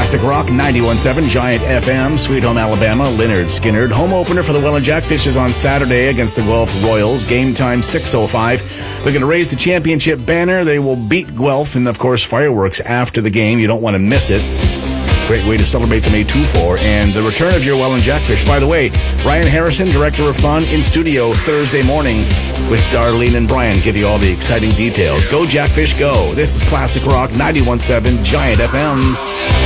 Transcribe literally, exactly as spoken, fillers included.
Classic Rock ninety-one point seven, Giant F M, Sweet Home Alabama, Lynyrd Skynyrd. Home opener for the Welland Jackfish is on Saturday against the Guelph Royals. Game time six oh five. They're going to raise the championship banner. They will beat Guelph, and of course fireworks after the game. You don't want to miss it. Great way to celebrate the May two four and the return of your Welland Jackfish. By the way, Ryan Harrison, Director of Fun, in studio Thursday morning with Darlene and Brian. Give you all the exciting details. Go Jackfish, go. This is Classic Rock ninety-one point seven, Giant F M.